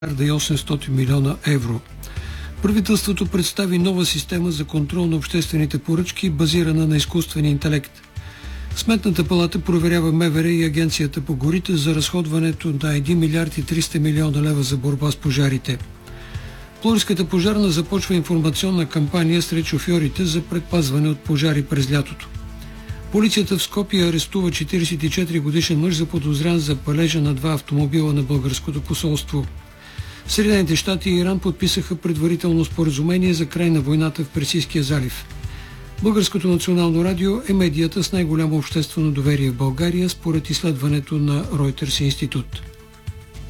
и 800 милиона евро. Правителството представи нова система за контрол на обществените поръчки, базирана на изкуствен интелект. Сметната палата проверява МВР и Агенцията по горите за разходването на 1 милиард и 300 милиона лева за борба с пожарите. Пловдивската пожарна започва информационна кампания сред шофьорите за предпазване от пожари през лятото. Полицията в Скопие арестува 44-годишен мъж заподозрян за палежа на 2 автомобила на българското посолство. Съединените щати и Иран подписаха предварително споразумение за край на войната в Персийския залив. Българското национално радио е медията с най-голямо обществено доверие в България според изследването на Reuters институт.